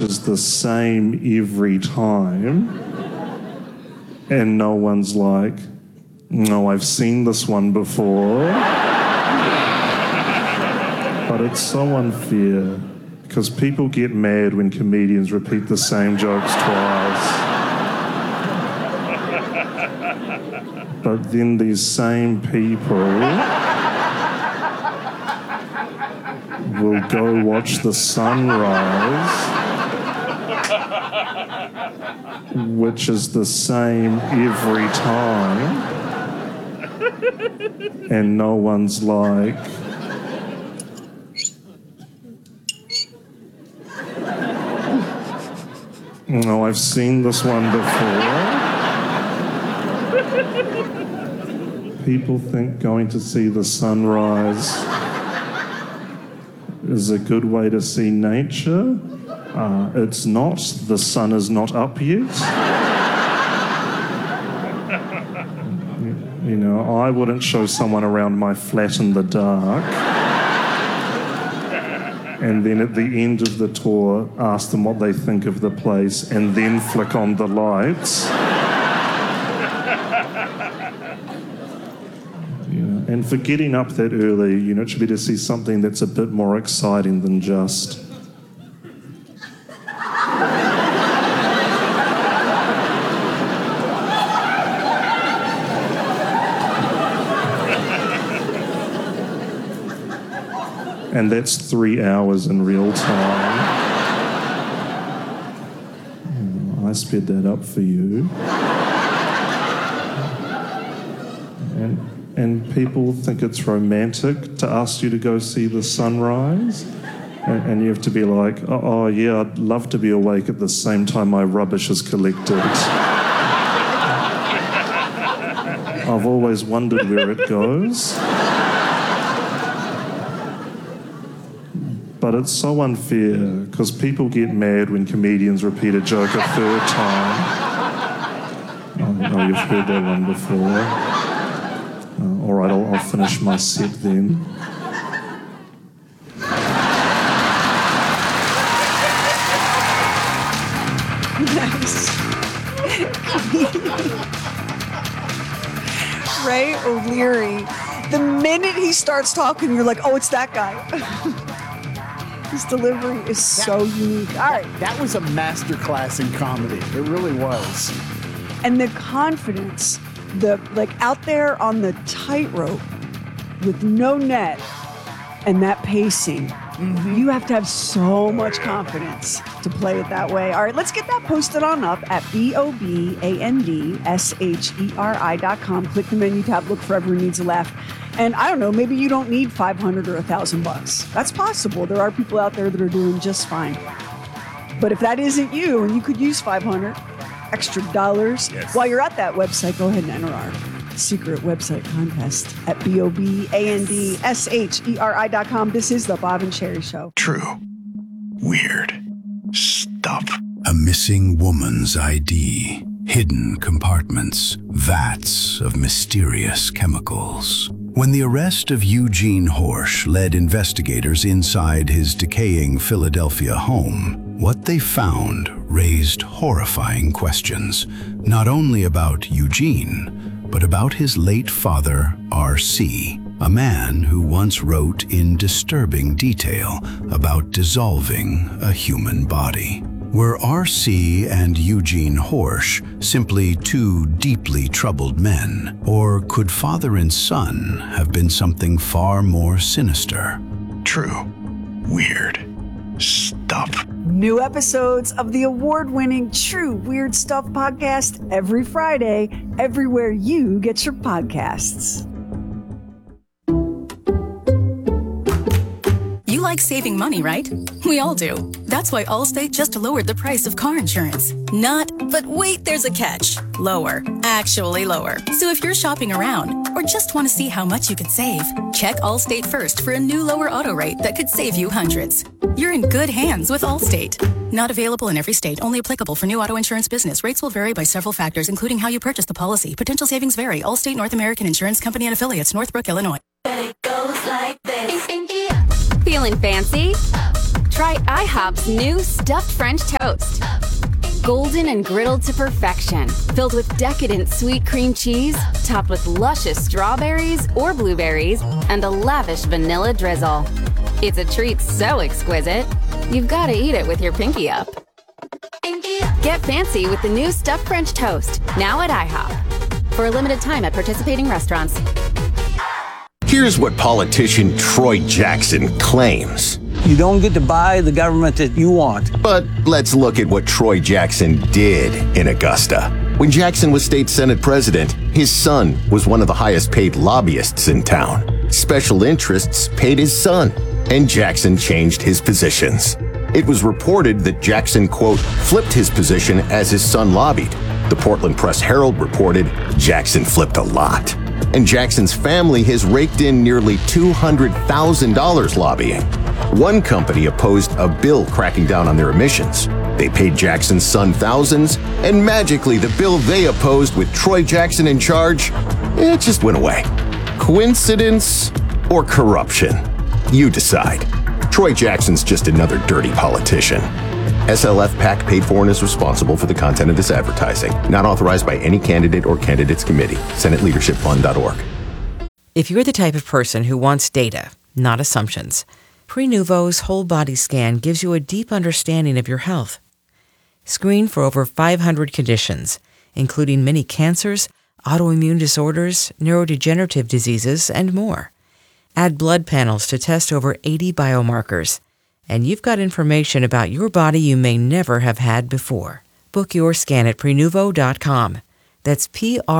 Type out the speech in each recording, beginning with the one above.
is the same every time, and no one's like, no, I've seen this one before. But it's so unfair, because people get mad when comedians repeat the same jokes twice. But then these same people will go watch the sunrise, which is the same every time, and no one's like, no, I've seen this one before. People think going to see the sunrise is a good way to see nature. It's not. The sun is not up yet. You know, I wouldn't show someone around my flat in the dark and then at the end of the tour ask them what they think of the place and then flick on the lights. And for getting up that early, you know, it should be to see something that's a bit more exciting than just... And that's 3 hours in real time. I sped that up for you. And people think it's romantic to ask you to go see the sunrise. And you have to be like, oh yeah, I'd love to be awake at the same time my rubbish is collected. I've always wondered where it goes. But it's so unfair, because people get mad when comedians repeat a joke a third time. Oh, you've heard that one before. All right, I'll finish my set then. Nice. Ray O'Leary. The minute he starts talking, you're like, oh, it's that guy. His delivery is so unique. All right. That was a masterclass in comedy. It really was. And the confidence, out there on the tightrope with no net and that pacing, you have to have so much confidence to play it that way. All right, let's get that posted on up at BOBANDSHERI.com. Click the menu tab, look for Everyone Needs a Laugh. And I don't know, maybe you don't need $500 or $1,000. That's possible. There are people out there that are doing just fine. But if that isn't you, and you could use $500 extra dollars, while you're at that website, go ahead and enter our secret website contest at BOBANDSHERI.com. This is the Bob and Sheri Show. True. Weird. Stuff. A missing woman's ID. Hidden compartments. Vats of mysterious chemicals. When the arrest of Eugene Horsch led investigators inside his decaying Philadelphia home, what they found raised horrifying questions, not only about Eugene, but about his late father, R.C., a man who once wrote in disturbing detail about dissolving a human body. Were R.C. and Eugene Horsch simply two deeply troubled men, or could father and son have been something far more sinister? True. Weird. Stuff. New episodes of the award-winning True Weird Stuff podcast every Friday, everywhere you get your podcasts. You like saving money, right? We all do. That's why Allstate just lowered the price of car insurance. Not, but wait, there's a catch. Lower. Actually lower. So if you're shopping around or just want to see how much you could save, check Allstate first for a new lower auto rate that could save you hundreds. You're in good hands with Allstate. Not available in every state. Only applicable for new auto insurance business. Rates will vary by several factors, including how you purchase the policy. Potential savings vary. Allstate North American Insurance Company and Affiliates, Northbrook, Illinois. But it goes like this. Feeling fancy? Try IHOP's new stuffed French toast. Golden and griddled to perfection, filled with decadent sweet cream cheese, topped with luscious strawberries or blueberries, and a lavish vanilla drizzle. It's a treat so exquisite, you've got to eat it with your pinky up. Get fancy with the new stuffed French toast, now at IHOP. For a limited time at participating restaurants. Here's what politician Troy Jackson claims. You don't get to buy the government that you want. But let's look at what Troy Jackson did in Augusta. When Jackson was state Senate president, his son was one of the highest paid lobbyists in town. Special interests paid his son, and Jackson changed his positions. It was reported that Jackson, quote, flipped his position as his son lobbied. The Portland Press-Herald reported Jackson flipped a lot. And Jackson's family has raked in nearly $200,000 lobbying. One company opposed a bill cracking down on their emissions. They paid Jackson's son thousands, and magically the bill they opposed with Troy Jackson in charge, it just went away. Coincidence or corruption? You decide. Troy Jackson's just another dirty politician. SLF PAC paid for and is responsible for the content of this advertising. Not authorized by any candidate or candidates committee. SenateLeadershipFund.org. If you're the type of person who wants data, not assumptions, Prenuvo's whole body scan gives you a deep understanding of your health. Screen for over 500 conditions, including many cancers, autoimmune disorders, neurodegenerative diseases, and more. Add blood panels to test over 80 biomarkers. And you've got information about your body you may never have had before. Book your scan at Prenuvo.com. That's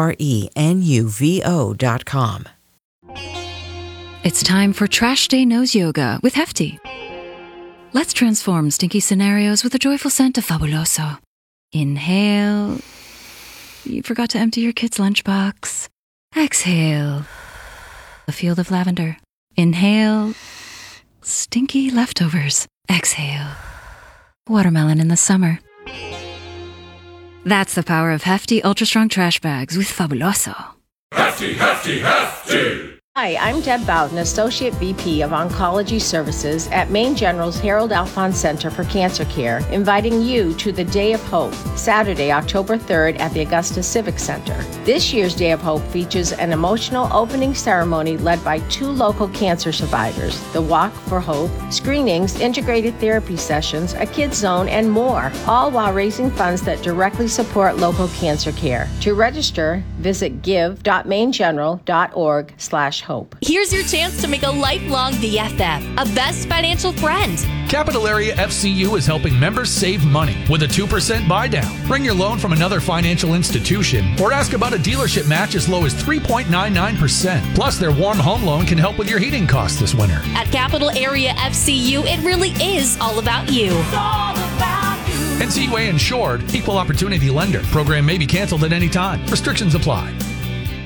Prenuvo.com. It's time for Trash Day Nose Yoga with Hefty. Let's transform stinky scenarios with a joyful scent of Fabuloso. Inhale. You forgot to empty your kid's lunchbox. Exhale. A field of lavender. Inhale. Stinky leftovers. Exhale. Watermelon in the summer. That's the power of Hefty Ultra Strong Trash Bags with Fabuloso. Hefty, hefty, hefty! Hi, I'm Deb Bowden, Associate VP of Oncology Services at Maine General's Harold Alphonse Center for Cancer Care, inviting you to the Day of Hope, Saturday, October 3rd at the Augusta Civic Center. This year's Day of Hope features an emotional opening ceremony led by 2 local cancer survivors, the Walk for Hope, screenings, integrated therapy sessions, a kids zone, and more, all while raising funds that directly support local cancer care. To register, visit give.mainegeneral.org/hope. Here's your chance to make a lifelong BFF, a best financial friend. Capital Area FCU is helping members save money with a 2% buy down. Bring your loan from another financial institution or ask about a dealership match as low as 3.99%. Plus, their warm home loan can help with your heating costs this winter. At Capital Area FCU, it really is all about you. It's all about you. NCUA insured, equal opportunity lender. Program may be canceled at any time. Restrictions apply.